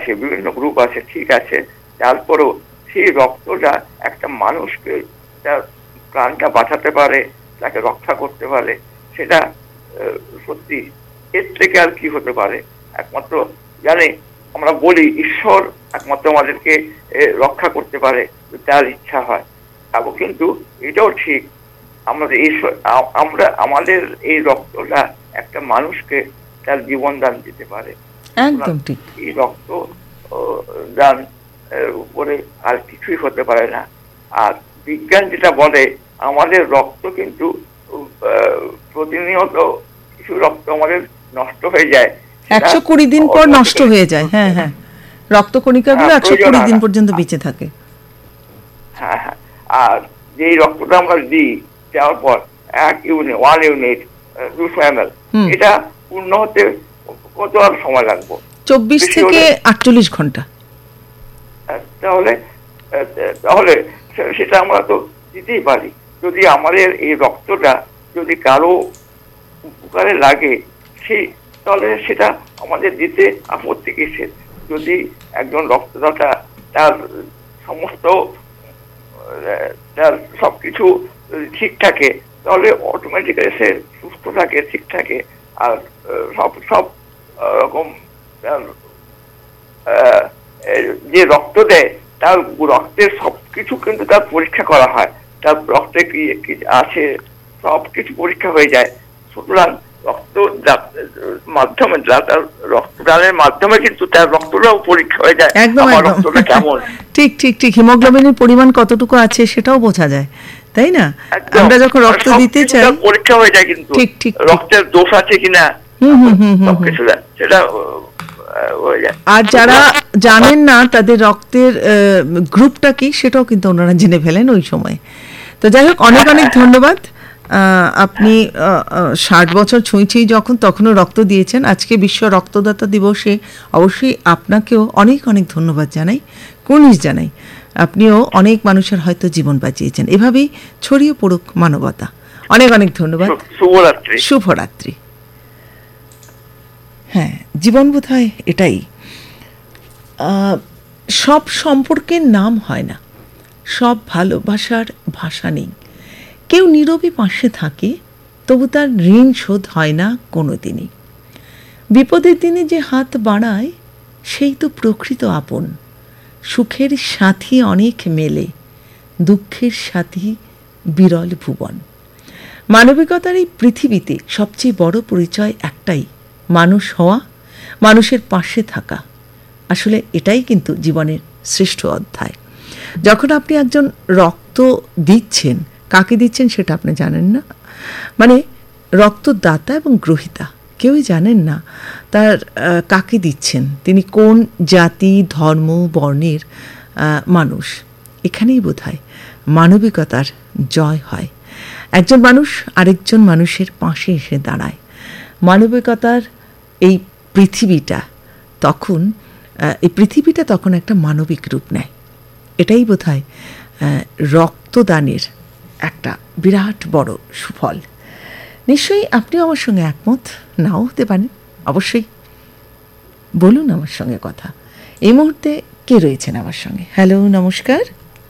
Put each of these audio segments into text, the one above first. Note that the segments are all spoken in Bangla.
আছে, বিভিন্ন গ্রুপ আছে, ঠিক আছে, তারপরেও সেই রক্তটা একটা মানুষকে তার প্রাণটা বাঁচাতে পারে, তাকে রক্ষা করতে পারে, সেটা সত্যি এর থেকে আর কি হতে পারে। একমাত্র জানে, আমরা বলি ঈশ্বর একমাত্র আমাদেরকে রক্ষা করতে পারে তার ইচ্ছা হয়, কিন্তু এটাও ঠিক আমাদের আমরা আমাদের এই রক্তটা একটা মানুষকে তার জীবন দান দিতে পারে। একদম ঠিক। এই রক্ত দান উপরে আর কিছুই হতে পারে না। আর বিজ্ঞান যেটা বলে, আমাদের রক্ত কিন্তু প্রতিনিয়ত কিছু রক্ত আমাদের নষ্ট হয়ে যায়, 120 দিন পর নষ্ট হয়ে যায়। হ্যাঁ হ্যাঁ, রক্তকণিকাগুলো 120 দিন পর্যন্ত বেঁচে থাকে। হ্যাঁ হ্যাঁ, আর যেই রক্তটা আমরা দিই দেওয়ার পর 1 ইউনিট 200 ml, এটা পূর্ণ হতে কত আর সময় লাগবে? 24 থেকে 48 ঘন্টা। তাহলে সেটা আমরা তো দিতেই পারি। যদি আমাদের এই রক্তটা যদি কারো উপকারে লাগে, তাহলে সেটা আমাদের দিতে আপত্তি কিসের? যদি একজন রক্তদাতা তার সমস্ত তার সবকিছু ঠিক থাকে, তাহলে অটোমেটিক্যালি সে সুস্থ থাকে, ঠিক থাকে, আর সব রকম যে রক্ত দেয় তার রক্তের সবকিছু কিন্তু তার পরীক্ষা করা হয়, তার রক্তে কি আছে সবকিছু পরীক্ষা হয়ে যায়। সুতরাং মাধ্যমে তার রক্তদানের মাধ্যমে কিন্তু তার রক্তটাও পরীক্ষা হয়ে যায়, আমার রক্তটা কেমন। ঠিক ঠিক ঠিক, হিমোগ্লোবিনের পরিমাণ কতটুকু আছে সেটাও বোঝা যায়, তাই না? আমরা যখন রক্ত দিতে চাই পরীক্ষা হয়ে যায়, কিন্তু ঠিক ঠিক রক্তের দোষ আছে কিনা সবকিছু সেটা হয়ে যায়। আর যারা জানেন না তাদের রক্তের গ্রুপটা কি, সেটাও কিন্তু ওনারা জেনে ফেলেন ওই সময়। তো যাই হোক, অনেক অনেক ধন্যবাদ। আপনি 60 বছর ছুঁইছেই যখন, তখনও রক্ত দিয়েছেন। আজকে বিশ্ব রক্তদাতা দিবসে অবশ্যই আপনাকেও অনেক অনেক ধন্যবাদ জানাই, কুর্নিশ জানাই। আপনিও অনেক মানুষের হয়তো জীবন বাঁচিয়েছেন। এভাবেই ছড়িয়ে পড়ুক মানবতা। অনেক অনেক ধন্যবাদ। শুভরাত্রি। শুভরাত্রি। হ্যাঁ, জীবন বোধহয় এটাই। সব সম্পর্কের নাম হয় না, সব ভালোবাসার ভাষা নেই। কেউ নীরবে পাশে থাকে, তবু তার ঋণ শোধ হয় না কোনো দিনই। বিপদের দিনে যে হাত বাড়ায়, সেই তো প্রকৃত আপন। সুখের সাথী অনেক মেলে, দুঃখের সাথী বিরল ভুবন। মানবিকতার এই পৃথিবীতে সবচেয়ে বড় পরিচয় একটাই, মানুষ হওয়া, মানুষের পাশে থাকা। আসলে এটাই কিন্তু জীবনের শ্রেষ্ঠ অধ্যায়। যখন আপনি একজন রক্ত দিচ্ছেন, কাকে দিচ্ছেন সেটা আপনি জানেন না, মানে রক্তদাতা এবং গ্রহীতা কেউই জানেন না তার কাকে দিচ্ছেন, তিনি কোন জাতি, ধর্ম, বর্ণের মানুষ। এখানেই বোধহয় মানবিকতার জয় হয়। একজন মানুষ আরেকজন মানুষের পাশে এসে দাঁড়ায়। মানবিকতার এই পৃথিবীটা তখন একটা মানবিক রূপ নেয়। এটাই বোধহয় রক্তদানের একটা বিরাট বড় সুফল। নিশ্চয়ই আপনিও আমার সঙ্গে একমত নাও হতে পারেন, অবশ্যই বলুন আমার সঙ্গে কথা। এই মুহূর্তে কে রয়েছেন আমার সঙ্গে? হ্যালো, নমস্কার।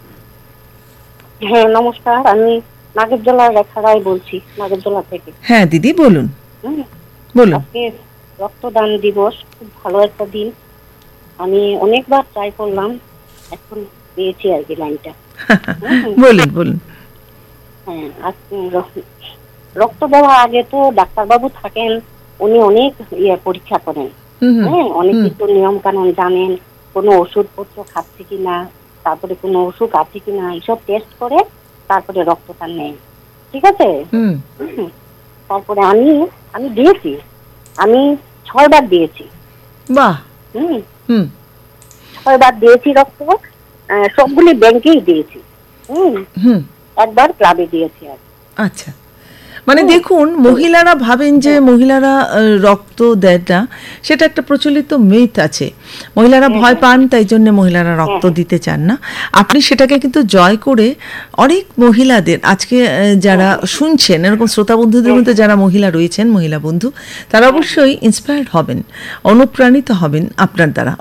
হ্যাঁ নমস্কার, আমি নাগরদোলা রেখা রায় বলছি, নাগরদোলা থেকে। হ্যাঁ দিদি বলুন। বলুন। আজকে রক্তদান দিবস, খুব ভালো একটা দিন। আমি অনেকবার ট্রাই করলাম, এখন পেয়েছি আর কি লাইনটা। বলুন বলুন। হ্যাঁ, রক্ত দেওয়ার আগে তো ডাক্তারবাবু থাকেন, উনি অনেক পরীক্ষা করেন। হ্যাঁ, অনেক কিছু নিয়ম কানুন জানেন, কোনো ওষুধপত্র খাচ্ছে কিনা, তারপরে কোনো অসুখ আছে কিনা, এইসব টেস্ট করে তারপরে রক্তটা নেয়। ঠিক আছে। তারপরে আমি দিয়েছি, আমি 6 বার দিয়েছি। বাহ। 6 বার দিয়েছি রক্ত, সবগুলি ব্যাংকেই দিয়েছি। একবার ক্লাবে দিয়েছি আর। আচ্ছা, মানে দেখুন, মহিলারা ভাবেন যে মহিলারা রক্ত দেয় না, সেটা একটা প্রচলিত মিথ আছে। মহিলারা ভয় পান, তাই জন্য মহিলারা রক্ত দিতে চান না। আপনি সেটাকে কিন্তু জয় করে অনেক মহিলাদের, আজকে যারা শুনছেন, এরকম শ্রোতা বন্ধুদের মধ্যে যারা মহিলা রয়েছেন, মহিলা বন্ধু, তারা অবশ্যই ইন্সপায়ার্ড হবেন, অনুপ্রাণিত হবেন আপনার দ্বারা।